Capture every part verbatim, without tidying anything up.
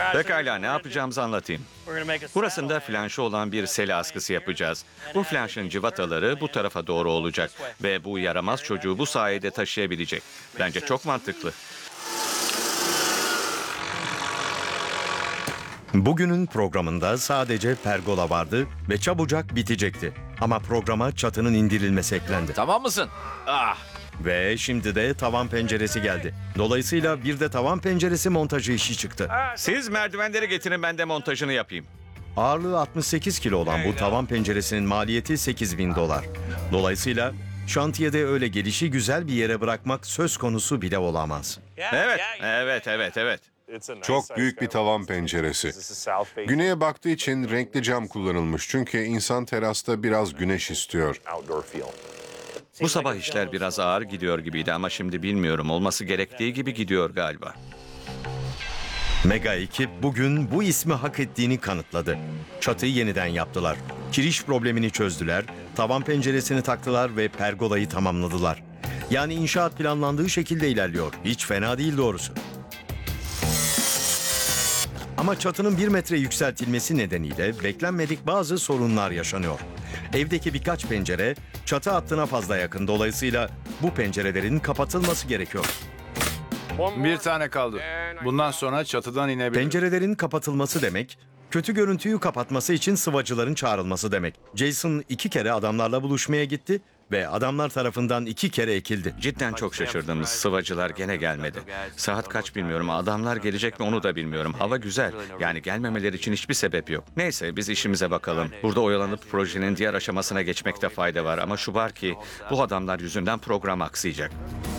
Pekala, ne yapacağımızı anlatayım. Burasında flanşı olan bir sele askısı yapacağız. Bu flanşın cıvataları bu tarafa doğru olacak ve bu yaramaz çocuğu bu sayede taşıyabilecek. Bence çok mantıklı. Bugünün programında sadece pergola vardı ve çabucak bitecekti. Ama programa çatının indirilmesi eklendi. Tamam mısın? Ah! Ve şimdi de tavan penceresi geldi. Dolayısıyla bir de tavan penceresi montajı işi çıktı. Siz merdivenleri getirin, ben de montajını yapayım. Ağırlığı altmış sekiz kilo olan bu tavan penceresinin maliyeti sekiz bin dolar. Dolayısıyla şantiyede öyle gelişi güzel bir yere bırakmak söz konusu bile olamaz. Evet, evet, evet, evet. Çok büyük bir tavan penceresi. Güneye baktığı için renkli cam kullanılmış çünkü insan terasta biraz güneş istiyor. Bu sabah işler biraz ağır gidiyor gibiydi ama şimdi bilmiyorum. Olması gerektiği gibi gidiyor galiba. Mega ekip bugün bu ismi hak ettiğini kanıtladı. Çatıyı yeniden yaptılar. Kiriş problemini çözdüler, tavan penceresini taktılar ve pergolayı tamamladılar. Yani inşaat planlandığı şekilde ilerliyor. Hiç fena değil doğrusu. Ama çatının bir metre yükseltilmesi nedeniyle beklenmedik bazı sorunlar yaşanıyor. Evdeki birkaç pencere çatı hattına fazla yakın, dolayısıyla bu pencerelerin kapatılması gerekiyor. Bir tane kaldı. Bundan sonra çatıdan inebilir. Pencerelerin kapatılması demek, kötü görüntüyü kapatması için sıvacıların çağrılması demek. Jason iki kere adamlarla buluşmaya gitti ve adamlar tarafından iki kere ekildi. Cidden çok şaşırdım. Sıvacılar gene gelmedi. Saat kaç bilmiyorum. Adamlar gelecek mi onu da bilmiyorum. Hava güzel. Yani gelmemeleri için hiçbir sebep yok. Neyse biz işimize bakalım. Burada oyalanıp projenin diğer aşamasına geçmekte fayda var. Ama şu var ki bu adamlar yüzünden program aksayacak.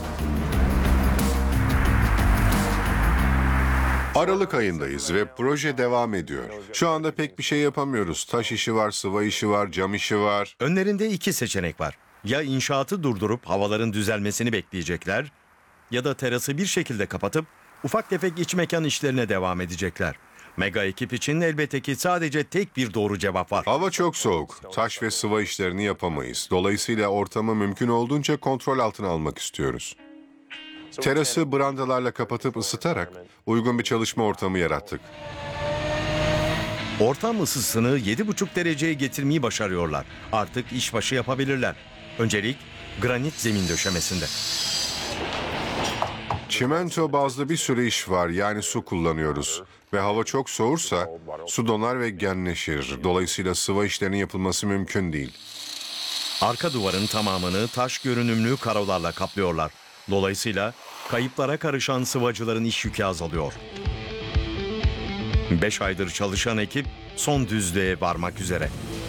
Aralık ayındayız ve proje devam ediyor. Şu anda pek bir şey yapamıyoruz. Taş işi var, sıva işi var, cam işi var. Önlerinde iki seçenek var. Ya inşaatı durdurup havaların düzelmesini bekleyecekler ya da terası bir şekilde kapatıp ufak tefek iç mekan işlerine devam edecekler. Mega ekip için elbette ki sadece tek bir doğru cevap var. Hava çok soğuk. Taş ve sıva işlerini yapamayız. Dolayısıyla ortamı mümkün olduğunca kontrol altına almak istiyoruz. Terası brandalarla kapatıp ısıtarak uygun bir çalışma ortamı yarattık. Ortam ısısını yedi buçuk dereceye getirmeyi başarıyorlar. Artık işbaşı yapabilirler. Öncelik granit zemin döşemesinde. Çimento bazlı bir sürü iş var, yani su kullanıyoruz. Ve hava çok soğursa su donar ve genleşir. Dolayısıyla sıva işlerinin yapılması mümkün değil. Arka duvarın tamamını taş görünümlü karolarla kaplıyorlar. Dolayısıyla kayıplara karışan sıvacıların iş yükü azalıyor. Beş aydır çalışan ekip son düzlüğe varmak üzere.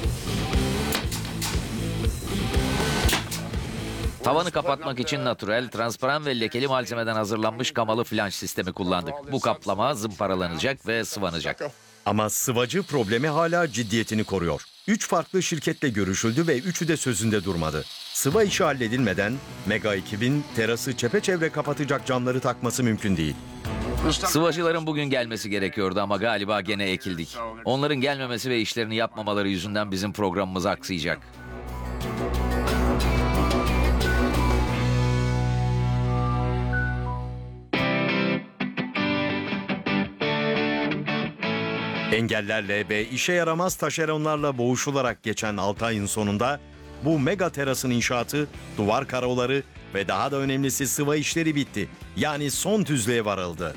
Tavanı kapatmak için natürel, transparan ve lekeli malzemeden hazırlanmış kamalı flanş sistemi kullandık. Bu kaplama zımparalanacak ve sıvanacak. Ama sıvacı problemi hala ciddiyetini koruyor. Üç farklı şirketle görüşüldü ve üçü de sözünde durmadı. Sıva işi halledilmeden Mega ekibin terası çepeçevre kapatacak camları takması mümkün değil. Sıvacıların bugün gelmesi gerekiyordu ama galiba gene ekildik. Onların gelmemesi ve işlerini yapmamaları yüzünden bizim programımız aksayacak. Engellerle ve işe yaramaz taşeronlarla boğuşularak geçen altı ayın sonunda bu mega terasın inşaatı, duvar karoları ve daha da önemlisi sıva işleri bitti. Yani son düzlüğe varıldı.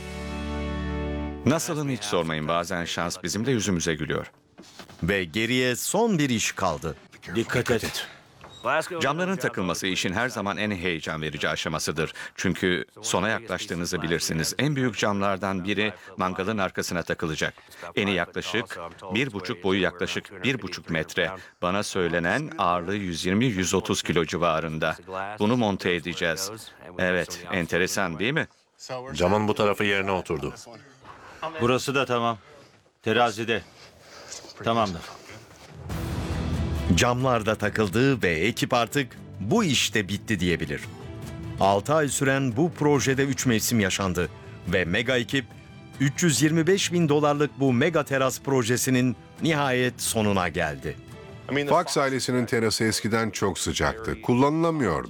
Nasılım hiç sormayın. Bazen şans bizim de yüzümüze gülüyor. Ve geriye son bir iş kaldı. Dikkat et. Camların takılması işin her zaman en heyecan verici aşamasıdır. Çünkü sona yaklaştığınızı bilirsiniz. En büyük camlardan biri mangalın arkasına takılacak. Eni yaklaşık bir buçuk, boyu yaklaşık bir buçuk metre. Bana söylenen ağırlığı yüz yirmi yüz otuz kilo civarında. Bunu monte edeceğiz. Evet, enteresan değil mi? Camın bu tarafı yerine oturdu. Burası da tamam. Terazide. Tamamdır. Camlar da takıldı ve ekip artık bu işte bitti diyebilir. altı ay süren bu projede üç mevsim yaşandı ve mega ekip üç yüz yirmi beş bin dolarlık bu mega teras projesinin nihayet sonuna geldi. Fox ailesinin terası eskiden çok sıcaktı. Kullanılamıyordu.